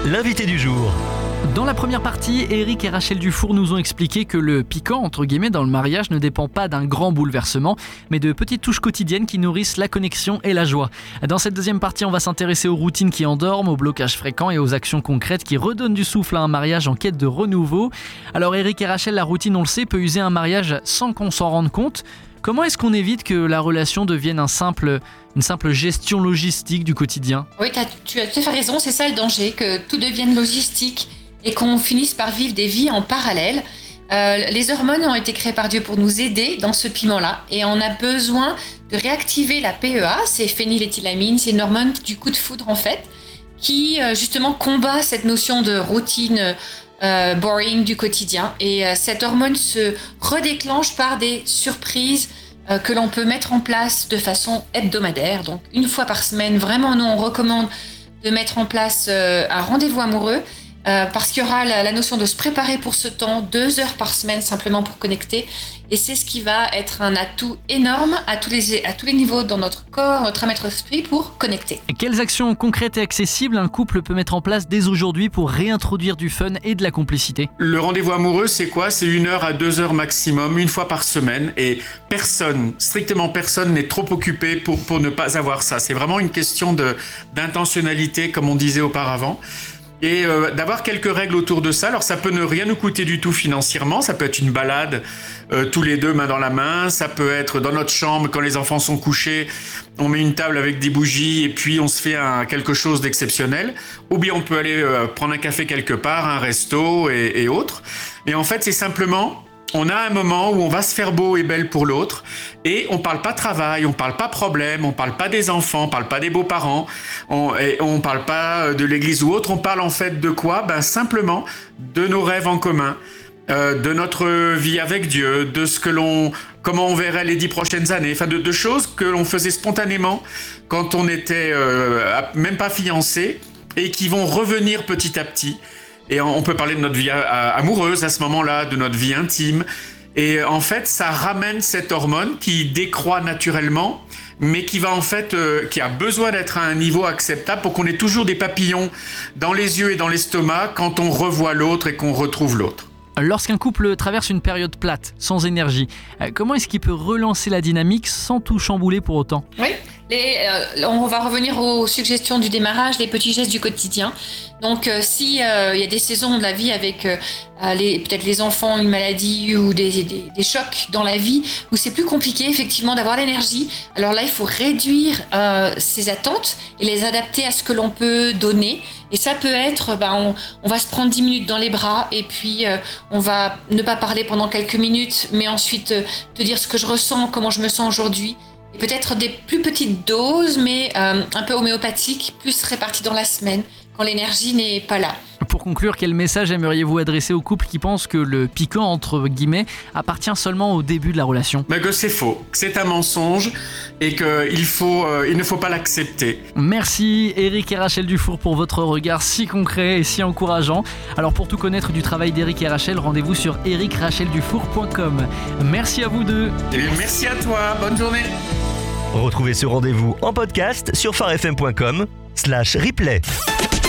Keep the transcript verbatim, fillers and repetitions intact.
l'invité du jour. Dans la première partie, Eric et Rachel Dufour nous ont expliqué que le piquant, entre guillemets, dans le mariage ne dépend pas d'un grand bouleversement, mais de petites touches quotidiennes qui nourrissent la connexion et la joie. Dans cette deuxième partie, on va s'intéresser aux routines qui endorment, aux blocages fréquents et aux actions concrètes qui redonnent du souffle à un mariage en quête de renouveau. Alors Eric et Rachel, la routine, on le sait, peut user un mariage sans qu'on s'en rende compte. Comment est-ce qu'on évite que la relation devienne un simple, une simple gestion logistique du quotidien ? Oui, tu as tout à fait raison, c'est ça le danger, que tout devienne logistique et qu'on finisse par vivre des vies en parallèle. Euh, les hormones ont été créées par Dieu pour nous aider dans ce piment-là et on a besoin de réactiver la P E A, c'est phényléthylamine, c'est une hormone du coup de foudre en fait, qui euh, justement combat cette notion de routine euh, boring du quotidien. Et euh, cette hormone se redéclenche par des surprises euh, que l'on peut mettre en place de façon hebdomadaire, donc une fois par semaine. Vraiment, nous on recommande de mettre en place euh, un rendez-vous amoureux. Euh, parce qu'il y aura la, la notion de se préparer pour ce temps, deux heures par semaine simplement pour connecter. Et c'est ce qui va être un atout énorme à tous les, à tous les niveaux dans notre corps, notre âme et notre esprit pour connecter. Quelles actions concrètes et accessibles un couple peut mettre en place dès aujourd'hui pour réintroduire du fun et de la complicité ? Le rendez-vous amoureux, c'est quoi ? C'est une heure à deux heures maximum, une fois par semaine. Et personne, strictement personne n'est trop occupé pour, pour ne pas avoir ça. C'est vraiment une question de, d'intentionnalité, comme on disait auparavant. Et euh, d'avoir quelques règles autour de ça. Alors ça peut ne rien nous coûter du tout financièrement, ça peut être une balade euh, tous les deux main dans la main, ça peut être dans notre chambre quand les enfants sont couchés, on met une table avec des bougies et puis on se fait un, quelque chose d'exceptionnel. Ou bien on peut aller euh, prendre un café quelque part, un resto et, et autres. Et en fait c'est simplement... On a un moment où on va se faire beau et belle pour l'autre et on parle pas travail, on parle pas problème, on parle pas des enfants, on parle pas des beaux-parents, on, et on parle pas de l'église ou autre, on parle en fait de quoi ? Ben simplement de nos rêves en commun, euh, de notre vie avec Dieu, de ce que l'on, comment on verrait les dix prochaines années, enfin de, de choses que l'on faisait spontanément quand on était euh, même pas fiancés et qui vont revenir petit à petit. Et on peut parler de notre vie amoureuse à ce moment-là, de notre vie intime. Et en fait, ça ramène cette hormone qui décroît naturellement, mais qui va en fait, euh, qui a besoin d'être à un niveau acceptable pour qu'on ait toujours des papillons dans les yeux et dans l'estomac quand on revoit l'autre et qu'on retrouve l'autre. Lorsqu'un couple traverse une période plate, sans énergie, comment est-ce qu'il peut relancer la dynamique sans tout chambouler pour autant ? Oui, les, euh, on va revenir aux suggestions du démarrage, les petits gestes du quotidien. Donc, euh, si euh, il y a des saisons de la vie avec euh, les, peut-être les enfants, une maladie ou des, des, des chocs dans la vie où c'est plus compliqué effectivement d'avoir l'énergie, alors là, il faut réduire euh, ses attentes et les adapter à ce que l'on peut donner. Et ça peut être, ben, on, on va se prendre dix minutes dans les bras et puis euh, on va ne pas parler pendant quelques minutes, mais ensuite euh, te dire ce que je ressens, comment je me sens aujourd'hui. Et peut-être des plus petites doses, mais euh, un peu homéopathiques, plus réparties dans la semaine, quand l'énergie n'est pas là. Pour conclure, quel message aimeriez-vous adresser aux couples qui pensent que le piquant, entre guillemets, appartient seulement au début de la relation ? Mais que c'est faux, que c'est un mensonge et qu'il faut, euh, il ne faut pas l'accepter. Merci Eric et Rachel Dufour pour votre regard si concret et si encourageant. Alors pour tout connaître du travail d'Eric et Rachel, rendez-vous sur eric rachel dufour point com. Merci à vous deux. Et bien, merci à toi, bonne journée. Retrouvez ce rendez-vous en podcast sur phare f m point com slash replay.